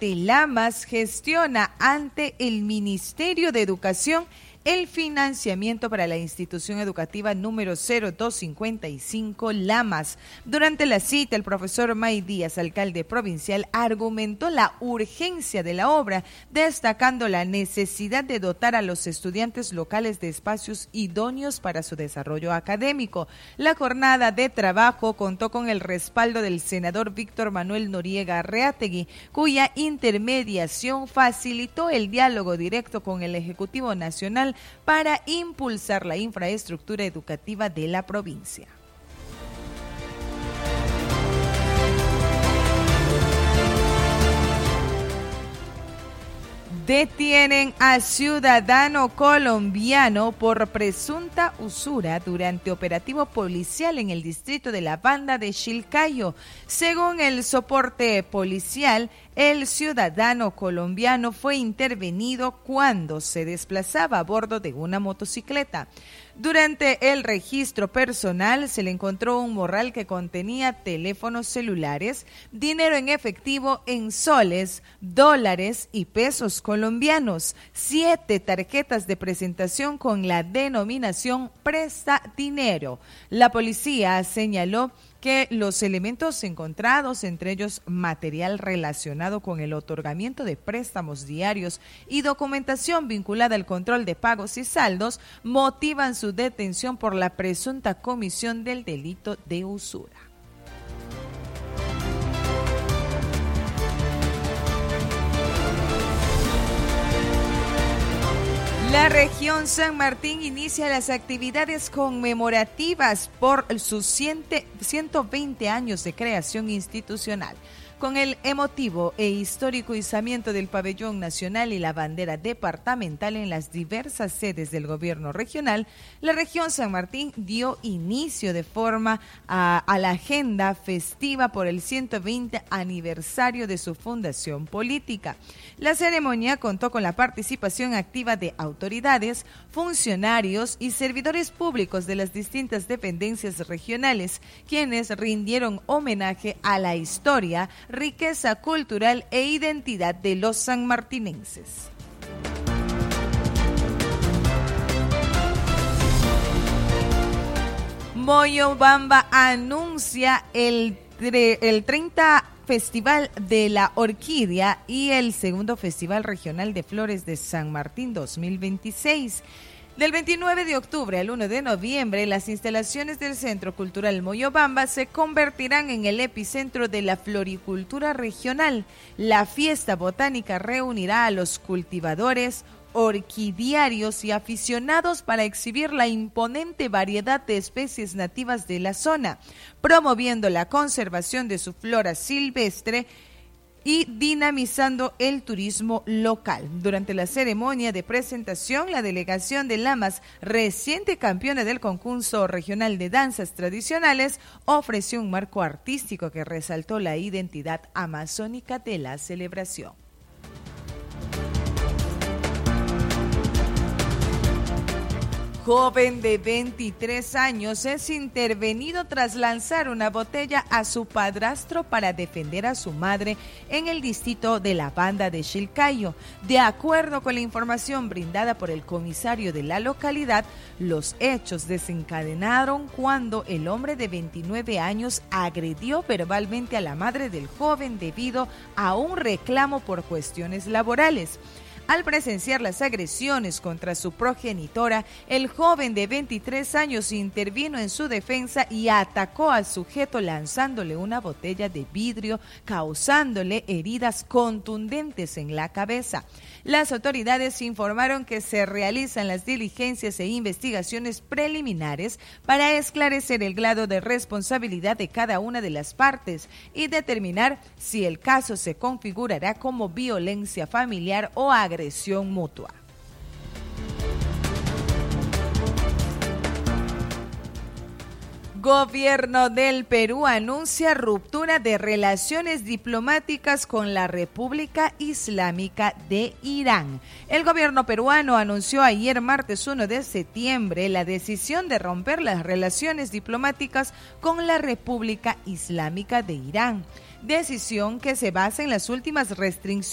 Actualmente, Lamas gestiona ante el Ministerio de Educación el financiamiento para la institución educativa número 0255 Lamas. Durante la cita, el profesor May Díaz, alcalde provincial, argumentó la urgencia de la obra, destacando la necesidad de dotar a los estudiantes locales de espacios idóneos para su desarrollo académico. La jornada de trabajo contó con el respaldo del senador Víctor Manuel Noriega Arreategui, cuya intermediación facilitó el diálogo directo con el Ejecutivo Nacional para impulsar la infraestructura educativa de la provincia. Detienen a ciudadano colombiano por presunta usura durante operativo policial en el distrito de la Banda de Chilcayo. Según el soporte policial, el ciudadano colombiano fue intervenido cuando se desplazaba a bordo de una motocicleta. Durante el registro personal se le encontró un morral que contenía teléfonos celulares, dinero en efectivo en soles, dólares y pesos colombianos, 7 tarjetas de presentación con la denominación Presta Dinero. La policía señaló que los elementos encontrados, entre ellos material relacionado con el otorgamiento de préstamos diarios y documentación vinculada al control de pagos y saldos, motivan su detención por la presunta comisión del delito de usura. La región San Martín inicia las actividades conmemorativas por sus 120 años de creación institucional. Con el emotivo e histórico izamiento del pabellón nacional y la bandera departamental en las diversas sedes del gobierno regional, la región San Martín dio inicio de forma a la agenda festiva por el 120 aniversario de su fundación política. La ceremonia contó con la participación activa de autoridades, funcionarios y servidores públicos de las distintas dependencias regionales, quienes rindieron homenaje a la historia, riqueza cultural e identidad de los sanmartinenses. Moyobamba anuncia el 30 Festival de la Orquídea y el segundo Festival Regional de Flores de San Martín 2026. Del 29 de octubre al 1 de noviembre, las instalaciones del Centro Cultural Moyobamba se convertirán en el epicentro de la floricultura regional. La fiesta botánica reunirá a los cultivadores, orquidiarios y aficionados para exhibir la imponente variedad de especies nativas de la zona, promoviendo la conservación de su flora silvestre y dinamizando el turismo local. Durante la ceremonia de presentación, la delegación de Lamas, reciente campeona del concurso regional de danzas tradicionales, ofreció un marco artístico que resaltó la identidad amazónica de la celebración. Joven de 23 años es intervenido tras lanzar una botella a su padrastro para defender a su madre en el distrito de la Banda de Chilcayo. De acuerdo con la información brindada por el comisario de la localidad, los hechos desencadenaron cuando el hombre de 29 años agredió verbalmente a la madre del joven debido a un reclamo por cuestiones laborales. Al presenciar las agresiones contra su progenitora, el joven de 23 años intervino en su defensa y atacó al sujeto lanzándole una botella de vidrio, causándole heridas contundentes en la cabeza. Las autoridades informaron que se realizan las diligencias e investigaciones preliminares para esclarecer el grado de responsabilidad de cada una de las partes y determinar si el caso se configurará como violencia familiar o agresión mutua. Gobierno del Perú anuncia ruptura de relaciones diplomáticas con la República Islámica de Irán. El gobierno peruano anunció ayer martes 1 de septiembre la decisión de romper las relaciones diplomáticas con la República Islámica de Irán, decisión que se basa en las últimas restricciones